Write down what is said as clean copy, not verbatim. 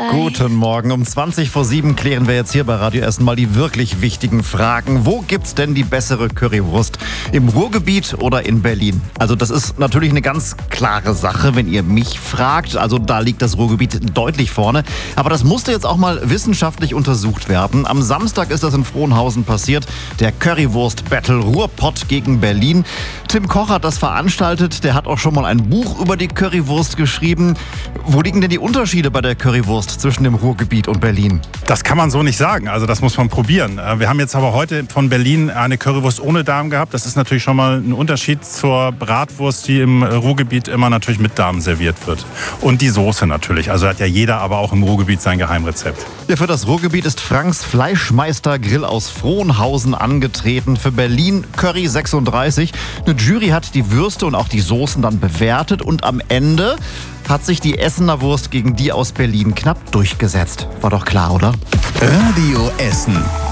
Guten Morgen. Um 7:20 klären wir jetzt hier bei Radio Essen mal die wirklich wichtigen Fragen. Wo gibt's denn die bessere Currywurst? Im Ruhrgebiet oder in Berlin? Also das ist natürlich eine ganz klare Sache, wenn ihr mich fragt. Also da liegt das Ruhrgebiet deutlich vorne. Aber das musste jetzt auch mal wissenschaftlich untersucht werden. Am Samstag ist das in Frohnhausen passiert. Der Currywurst-Battle Ruhrpott gegen Berlin. Tim Koch hat das veranstaltet. Der hat auch schon mal ein Buch über die Currywurst geschrieben. Wo liegen denn die Unterschiede bei der Currywurst zwischen dem Ruhrgebiet und Berlin? Das kann man so nicht sagen, also das muss man probieren. Wir haben jetzt aber heute von Berlin eine Currywurst ohne Darm gehabt. Das ist natürlich schon mal ein Unterschied zur Bratwurst, die im Ruhrgebiet immer natürlich mit Darm serviert wird. Und die Soße natürlich, also hat ja jeder aber auch im Ruhrgebiet sein Geheimrezept. Ja, für das Ruhrgebiet ist Franks Fleischmeister Grill aus Frohnhausen angetreten. Für Berlin Curry 36. Eine Jury hat die Würste und auch die Soßen dann bewertet und am Ende hat sich die Essener Wurst gegen die aus Berlin knapp durchgesetzt. War doch klar, oder? Radio Essen.